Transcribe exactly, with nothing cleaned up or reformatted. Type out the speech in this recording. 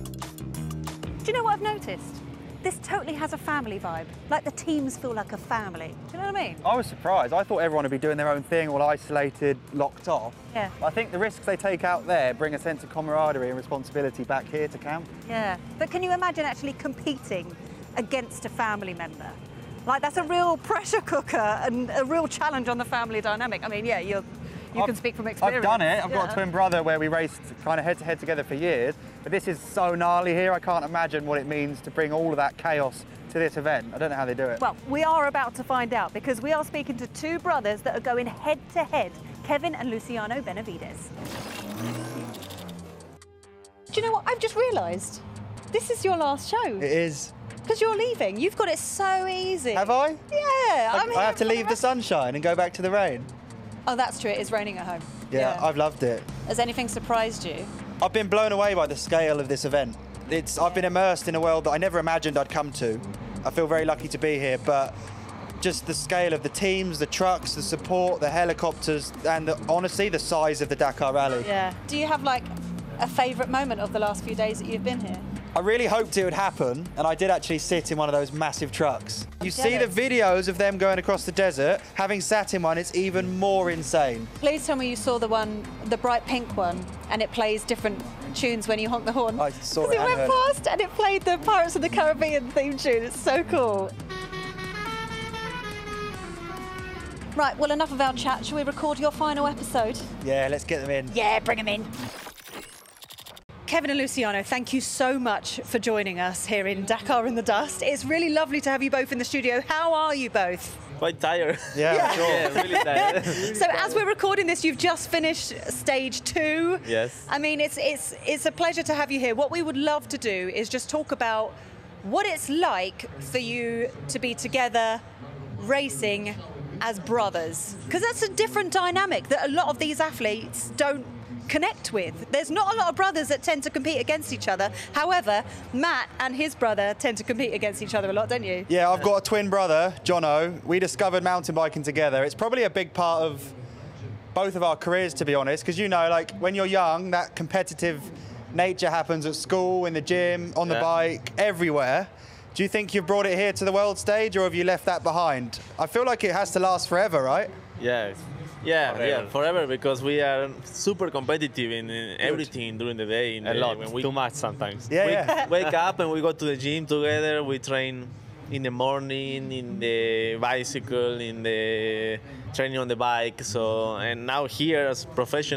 Do you know what I've noticed? This totally has a family vibe. Like the teams feel like a family. Do you know what I mean? I was surprised. I thought everyone would be doing their own thing, all isolated, locked off. Yeah. I think the risks they take out there bring a sense of camaraderie and responsibility back here to camp. Yeah. But can you imagine actually competing against a family member? Like, that's a real pressure cooker and a real challenge on the family dynamic. I mean, yeah, you're, you I've, can speak from experience. I've done it. I've yeah. got a twin brother where we raced kind of head-to-head together for years. But this is so gnarly here, I can't imagine what it means to bring all of that chaos to this event. I don't know how they do it. Well, we are about to find out because we are speaking to two brothers that are going head-to-head, Kevin and Luciano Benavides. Do you know what? I've just realised this is your last show. It is. Because you're leaving. You've got it so easy. Have I? Yeah. I, I'm I have to here for leave the rest- sunshine and go back to the rain. Oh, that's true. It is raining at home. Yeah, I've loved it. Has anything surprised you? I've been blown away by the scale of this event. It's, I've been immersed in a world that I never imagined I'd come to. I feel very lucky to be here, but just the scale of the teams, the trucks, the support, the helicopters, and the, honestly, the size of the Dakar Rally. Yeah. Do you have like a favourite moment of the last few days that you've been here? I really hoped it would happen, and I did actually sit in one of those massive trucks. You see the Jealous. videos of them going across the desert. Having sat in one, it's even more insane. Please tell me you saw the one, the bright pink one, and it plays different tunes when you honk the horn. I saw 'Cause it it and went heard it. past and it played the Pirates of the Caribbean theme tune. It's so cool. Right, well, enough of our chat. Shall we record your final episode? Yeah, let's get them in. Yeah, bring them in. Kevin and Luciano, thank you so much for joining us here in Dakar in the Dust. It's really lovely to have you both in the studio. How are you both? Quite tired. Yeah, Yeah. sure. Yeah, really tired. So as we're recording this, you've just finished stage two. Yes. I mean, it's it's it's a pleasure to have you here. What we would love to do is just talk about what it's like for you to be together racing as brothers, because that's a different dynamic that a lot of these athletes don't connect with. There's not a lot of brothers that tend to compete against each other. However, Matt and his brother tend to compete against each other a lot, don't you? Yeah, I've got a twin brother, Jono. We discovered mountain biking together. It's probably a big part of both of our careers, to be honest, because you know, like when you're young, that competitive nature happens at school, in the gym, on the Yeah. bike, everywhere. Do you think you've brought it here to the world stage, or have you left that behind? I feel like it has to last forever, right? Yeah. Yeah, Forever. yeah, forever, because we are super competitive in, in everything during the day. In A the, lot, when we too much sometimes. Yeah, we yeah. wake up and we go to the gym together. We train in the morning, in the bicycle, in the training on the bike. So, and now here as professional.